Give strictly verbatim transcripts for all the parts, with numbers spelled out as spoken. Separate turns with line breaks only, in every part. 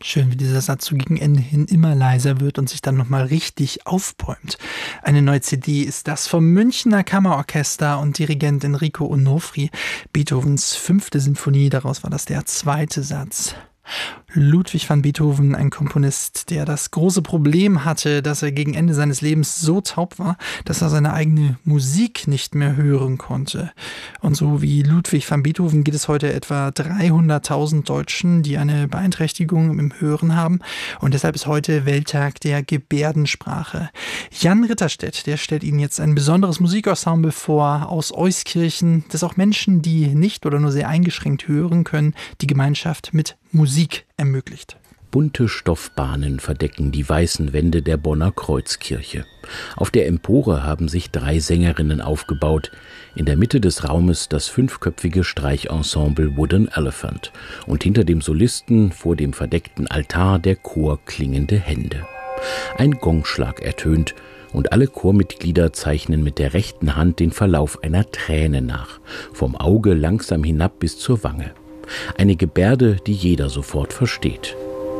Schön, wie dieser Satz so gegen Ende hin immer leiser wird und sich dann nochmal richtig aufbäumt. Eine neue C D ist das vom Münchner Kammerorchester und Dirigent Enrico Onofri. Beethovens fünfte Sinfonie, daraus war das der zweite Satz. Ludwig van Beethoven, ein Komponist, der das große Problem hatte, dass er gegen Ende seines Lebens so taub war, dass er seine eigene Musik nicht mehr hören konnte. Und so wie Ludwig van Beethoven geht es heute etwa dreihunderttausend Deutschen, die eine Beeinträchtigung im Hören haben. Und deshalb ist heute Welttag der Gebärdensprache. Jan Ritterstedt, der stellt Ihnen jetzt ein besonderes Musikensemble vor aus Euskirchen, das auch Menschen, die nicht oder nur sehr eingeschränkt hören können, die Gemeinschaft mit Musik ermöglicht.
Bunte Stoffbahnen verdecken die weißen Wände der Bonner Kreuzkirche. Auf der Empore haben sich drei Sängerinnen aufgebaut. In der Mitte des Raumes das fünfköpfige Streichensemble Wooden Elephant und hinter dem Solisten vor dem verdeckten Altar der Chor Klingende Hände. Ein Gongschlag ertönt und alle Chormitglieder zeichnen mit der rechten Hand den Verlauf einer Träne nach, vom Auge langsam hinab bis zur Wange. Eine Gebärde, die jeder sofort versteht.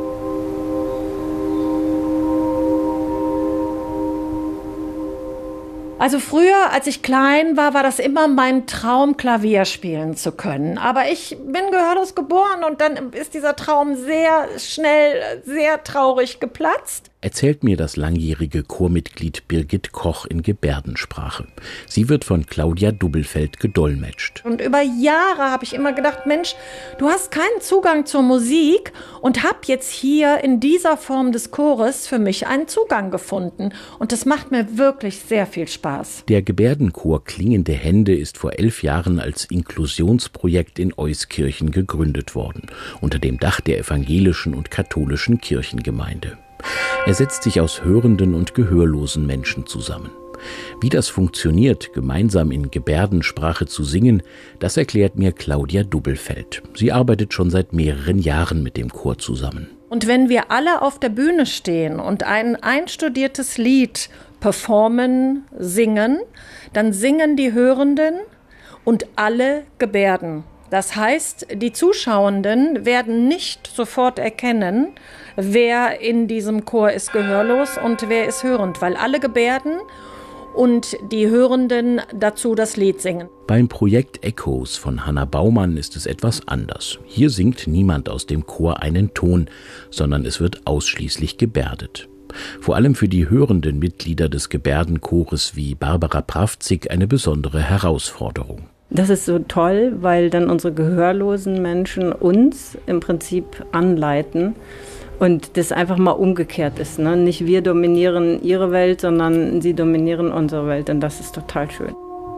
Also früher, als ich klein war, war das immer mein Traum, Klavier spielen zu können. Aber ich bin gehörlos geboren und dann ist dieser Traum sehr schnell, sehr traurig geplatzt.
Erzählt mir das langjährige Chormitglied Birgit Koch in Gebärdensprache. Sie wird von Claudia Dubbelfeld gedolmetscht.
Und über Jahre habe ich immer gedacht, Mensch, du hast keinen Zugang zur Musik und habe jetzt hier in dieser Form des Chores für mich einen Zugang gefunden. Und das macht mir wirklich sehr viel Spaß.
Der Gebärdenchor Klingende Hände ist vor elf Jahren als Inklusionsprojekt in Euskirchen gegründet worden, unter dem Dach der evangelischen und katholischen Kirchengemeinde. Er setzt sich aus hörenden und gehörlosen Menschen zusammen. Wie das funktioniert, gemeinsam in Gebärdensprache zu singen, das erklärt mir Claudia Dubbelfeld. Sie arbeitet schon seit mehreren Jahren mit dem Chor zusammen.
Und wenn wir alle auf der Bühne stehen und ein einstudiertes Lied performen, singen, dann singen die Hörenden und alle Gebärden. Das heißt, die Zuschauenden werden nicht sofort erkennen, wer in diesem Chor ist gehörlos und wer ist hörend, weil alle Gebärden und die Hörenden dazu das Lied singen.
Beim Projekt Echoes von Hanna Baumann ist es etwas anders. Hier singt niemand aus dem Chor einen Ton, sondern es wird ausschließlich gebärdet. Vor allem für die hörenden Mitglieder des Gebärdenchores wie Barbara Pravzig eine besondere Herausforderung.
Das ist so toll, weil dann unsere gehörlosen Menschen uns im Prinzip anleiten und das einfach mal umgekehrt ist. Ne? Nicht wir dominieren ihre Welt, sondern sie dominieren unsere Welt und das ist total schön.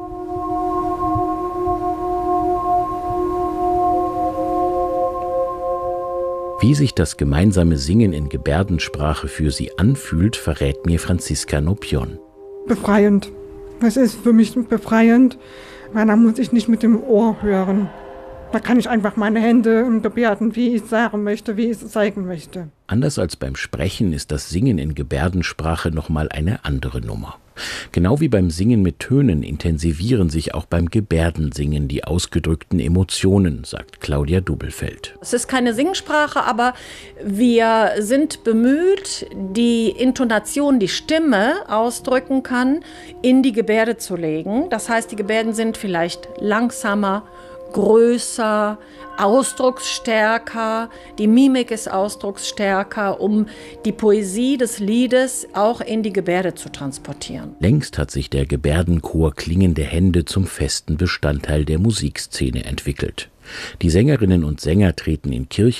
Wie sich das gemeinsame Singen in Gebärdensprache für sie anfühlt, verrät mir Franziska Nopion.
Befreiend. Es ist für mich befreiend, weil da muss ich nicht mit dem Ohr hören. Da kann ich einfach meine Hände gebärden, wie ich sagen möchte, wie ich es zeigen möchte.
Anders als beim Sprechen ist das Singen in Gebärdensprache nochmal eine andere Nummer. Genau wie beim Singen mit Tönen intensivieren sich auch beim Gebärdensingen die ausgedrückten Emotionen, sagt Claudia Dubbelfeld.
Es ist keine Singsprache, aber wir sind bemüht, die Intonation, die Stimme ausdrücken kann, in die Gebärde zu legen. Das heißt, die Gebärden sind vielleicht langsamer, größer, ausdrucksstärker, die Mimik ist ausdrucksstärker, um die Poesie des Liedes auch in die Gebärde zu transportieren.
Längst hat sich der Gebärdenchor Klingende Hände zum festen Bestandteil der Musikszene entwickelt. Die Sängerinnen und Sänger treten in Kirchen